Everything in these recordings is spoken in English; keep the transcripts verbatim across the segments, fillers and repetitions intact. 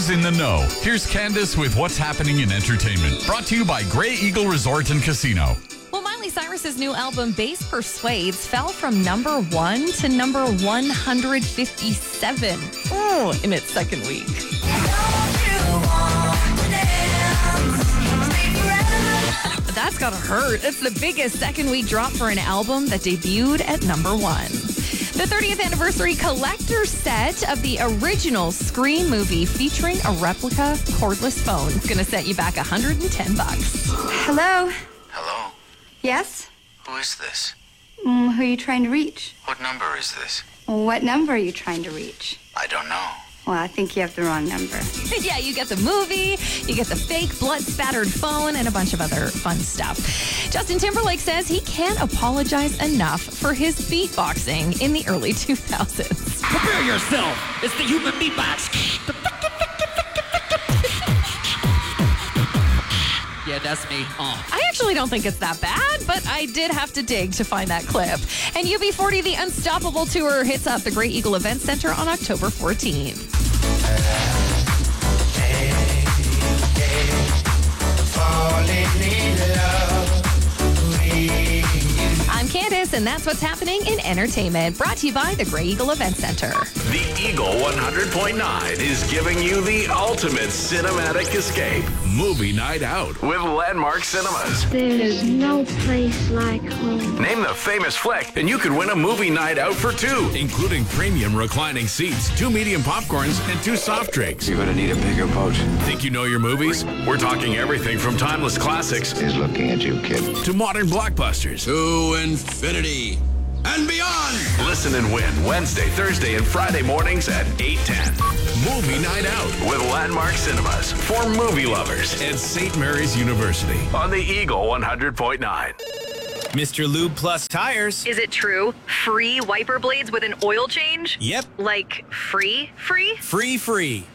always in the know. Here's Candace with what's happening in entertainment. Brought to you by Grey Eagle Resort and Casino. Well, Miley Cyrus's new album, Bass Persuades, fell from number one to number one hundred fifty-seven oh, in its second week. That's gotta hurt. It's the biggest second week drop for an album that debuted at number one. The thirtieth anniversary collector set of the original Scream movie featuring a replica cordless phone is gonna set you back one hundred ten bucks. Hello? Hello? Yes? Who is this? Mm, who are you trying to reach? What number is this? What number are you trying to reach? I don't know. Well, I think you have the wrong number. Yeah, you get the movie, you get the fake blood-spattered phone, and a bunch of other fun stuff. Justin Timberlake says he can't apologize enough for his beatboxing in the early two thousands. Prepare yourself. It's the human beatbox. Yeah, that's me. Oh. I actually don't think it's that bad, but I did have to dig to find that clip. And U B forty, the Unstoppable Tour, hits up the Grey Eagle Event Center on October fourteenth. I'm Candace, and that's what's happening in entertainment. Brought to you by the Grey Eagle Event Center. The Eagle one hundred point nine is giving you the ultimate cinematic escape. Movie night out with Landmark Cinemas. There's no place like home. Name the famous flick, and you could win a movie night out for two, including premium reclining seats, two medium popcorns, and two soft drinks. You're gonna need a bigger boat. Think you know your movies? We're talking everything from timeless classics He's looking at you, kid. to modern blockbusters. To infinity and beyond. Listen and win Wednesday, Thursday, and Friday mornings at eight ten. Movie Night Out with Landmark Cinemas for movie lovers and Saint Mary's University on the Eagle one hundred point nine. Mister Lube Plus Tires. Is it true? Free wiper blades with an oil change? Yep. Like free, free? Free, free.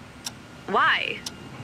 Why?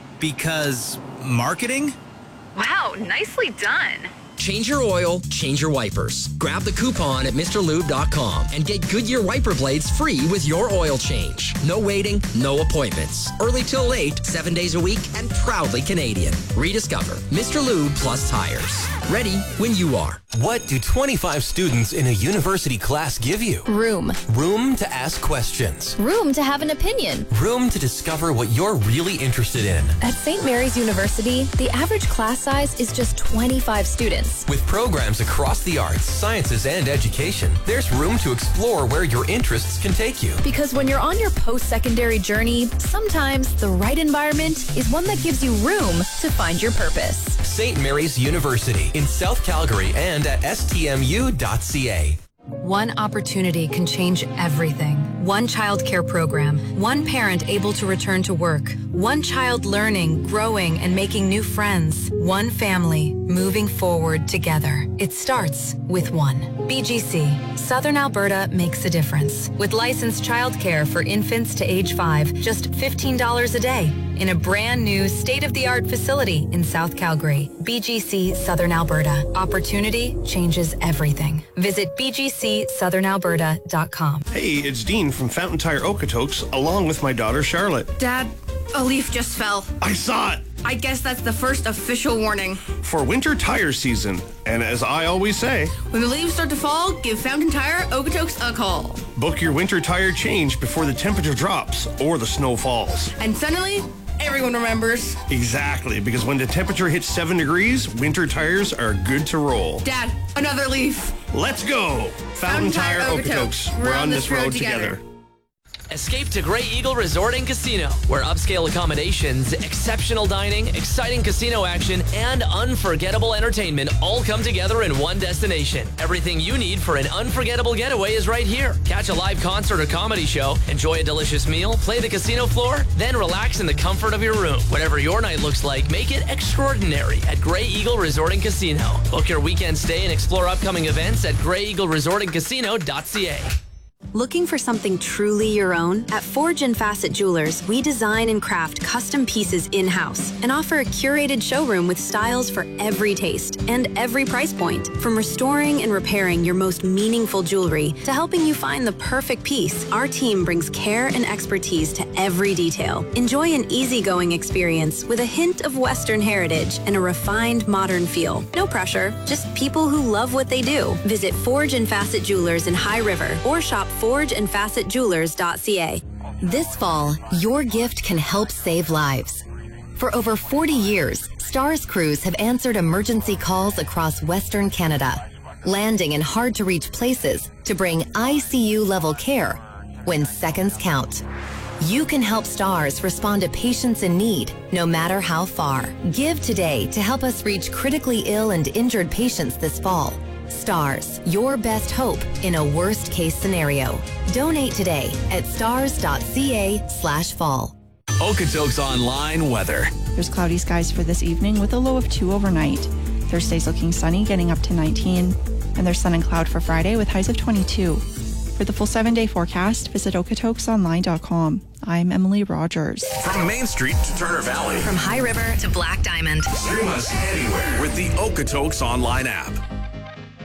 Because marketing? Wow, nicely done. Change your oil, change your wipers. Grab the coupon at Mr Lube dot com and get Goodyear wiper blades free with your oil change. No waiting, no appointments. Early till late, seven days a week, and proudly Canadian. Rediscover Mister Lube Plus Tires. Ready when you are. What do twenty-five students in a university class give you? Room. Room to ask questions. Room to have an opinion. Room to discover what you're really interested in. At Saint Mary's University, the average class size is just twenty-five students. With programs across the arts, sciences, and education, there's room to explore where your interests can take you. Because when you're on your post-secondary journey, sometimes the right environment is one that gives you room to find your purpose. Saint Mary's University in South Calgary and at S T M U dot C A. One opportunity can change everything. One child care program, one parent able to return to work, one child learning, growing, and making new friends, one family moving forward together. It starts with one. B G C, Southern Alberta makes a difference. With licensed childcare for infants to age five, just fifteen dollars a day in a brand new state-of-the-art facility in South Calgary. B G C Southern Alberta. Opportunity changes everything. Visit b g c southern alberta dot com. Hey, it's Dean from Fountain Tire Okotoks, along with my daughter Charlotte. Dad, a leaf just fell. I saw it! I guess that's the first official warning. For winter tire season, and as I always say, when the leaves start to fall, give Fountain Tire Okotoks a call. Book your winter tire change before the temperature drops or the snow falls. And suddenly, everyone remembers. Exactly, because when the temperature hits seven degrees, winter tires are good to roll. Dad, another leaf. Let's go! Fountain, Fountain Tire Okotoks. We're on this road, road together. together. Escape to Grey Eagle Resort and Casino, where upscale accommodations, exceptional dining, exciting casino action, and unforgettable entertainment all come together in one destination. Everything you need for an unforgettable getaway is right here. Catch a live concert or comedy show, enjoy a delicious meal, play the casino floor, then relax in the comfort of your room. Whatever your night looks like, make it extraordinary at Grey Eagle Resort and Casino. Book your weekend stay and explore upcoming events at grey eagle resort and casino dot c a. Looking for something truly your own? At Forge and Facet Jewelers, we design and craft custom pieces in-house and offer a curated showroom with styles for every taste and every price point. From restoring and repairing your most meaningful jewelry to helping you find the perfect piece, our team brings care and expertise to every detail. Enjoy an easygoing experience with a hint of Western heritage and a refined modern feel. No pressure, just people who love what they do. Visit Forge and Facet Jewelers in High River or shop forge and facet jewelers dot c a. This fall, your gift can help save lives. For over forty years, STARS crews have answered emergency calls across Western Canada, landing in hard-to-reach places to bring I C U-level care when seconds count. You can help STARS respond to patients in need, no matter how far. Give today to help us reach critically ill and injured patients this fall. STARS, your best hope in a worst-case scenario. Donate today at stars dot c a slash fall. Okotoks Online weather. There's cloudy skies for this evening with a low of two overnight. Thursday's looking sunny, getting up to nineteen. And there's sun and cloud for Friday with highs of twenty-two. For the full seven-day forecast, visit okotokes online dot com. I'm Emily Rogers. From Main Street to Turner Valley. From High River to Black Diamond. Stream us anywhere with the Okotoks Online app.